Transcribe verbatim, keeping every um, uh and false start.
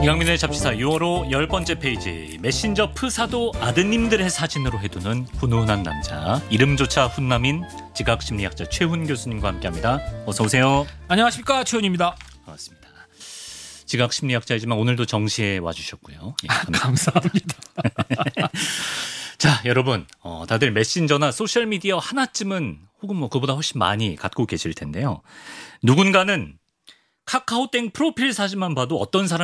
이강민의 잡지사 유월호 열 번째 페이지. 메신저 프사도 아드님들의 사진으로 해두는 훈훈한 남자. 이름조차 훈남인 지각심리학자 최훈 교수님과 함께합니다. 어서 오세요. 안녕하십니까, 최훈입니다. 반갑습니다. 지각심리학자이지만 오늘도 정시에 와주셨고요. 예, 감사합니다. 자, 여러분, 어, 다들 메신저나 소셜미디어 하나쯤은 혹은 뭐 그보다 훨씬 많이 갖고 계실 텐데요. 누군가는 카카오땡 프로필 사진만 봐도 어떤 사람